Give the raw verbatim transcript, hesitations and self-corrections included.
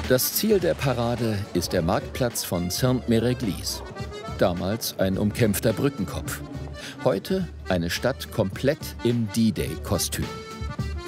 Das Ziel der Parade ist der Marktplatz von Saint-Méréglise. Damals ein umkämpfter Brückenkopf. Heute eine Stadt komplett im D-Day-Kostüm.